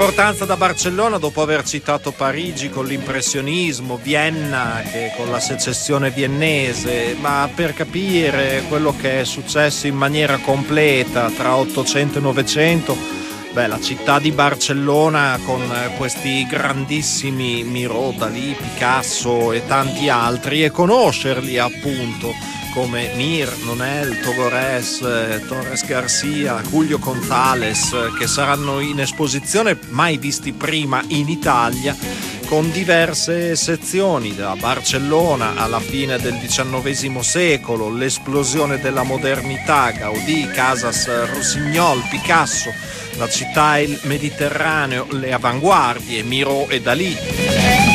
l'importanza da Barcellona, dopo aver citato Parigi con l'impressionismo, Vienna che con la secessione viennese, ma per capire quello che è successo in maniera completa tra 800 e 900, la città di Barcellona con questi grandissimi Miró, Dalì, Picasso e tanti altri, e conoscerli appunto come Mir, Nonel, Togores, Torres Garcia, Julio González, che saranno in esposizione mai visti prima in Italia, con diverse sezioni, da Barcellona alla fine del XIX secolo, l'esplosione della modernità, Gaudì, Casas, Rossignol, Picasso, la città e il Mediterraneo, le avanguardie, Miró e Dalì.